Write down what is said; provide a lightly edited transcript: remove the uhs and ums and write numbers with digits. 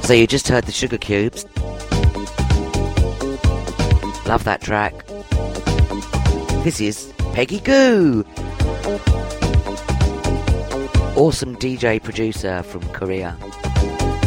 So you just heard the Sugar Cubes. Love that track. This is Peggy Gou. Awesome DJ producer from Korea.